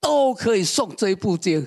都可以诵这部经。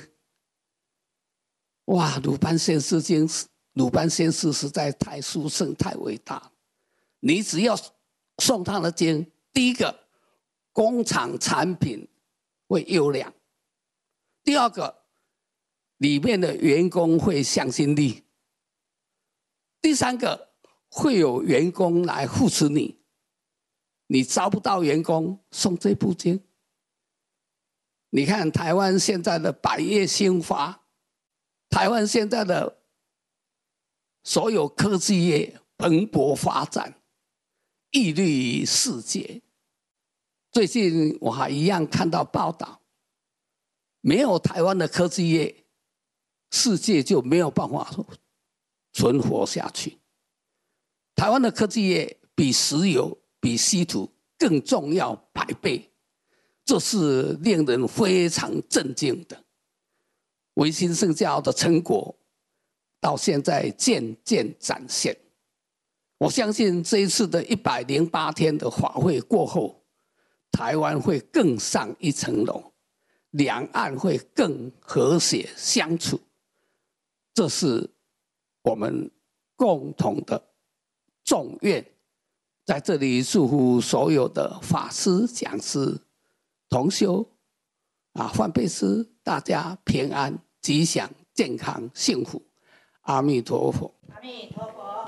哇，鲁班先师实在太殊胜、太伟大。你只要诵他的经，第一个，工厂产品会优良；第二个，里面的员工会向心力；第三个，会有员工来扶持你。你招不到员工，诵这部经。你看台湾现在的百业兴发，台湾现在的所有科技业蓬勃发展，屹立世界。最近我还一样看到报道，没有台湾的科技业，世界就没有办法存活下去。台湾的科技业比石油、比稀土更重要100倍，这是令人非常震惊的。维新圣教的成果到现在渐渐展现。我相信这一次的108天的法会过后，台湾会更上一层楼，两岸会更和谐相处。这是我们共同的众愿。在这里祝福所有的法师、讲师、同修梵贝师，大家平安、吉祥、健康、幸福。阿弥陀佛。 阿弥陀佛。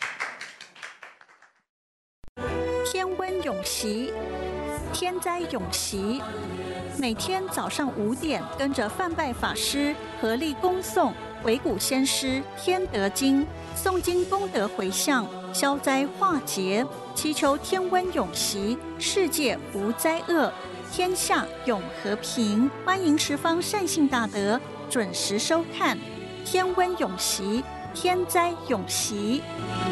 天温永习，天灾永习。每天早上5点，跟着范拜法师合力恭诵维古先师《天德经》，诵经功德回向，消灾化劫，祈求天温永习，世界无灾厄，天下永和平。欢迎十方善信大德准时收看《天温永习》，天灾永习。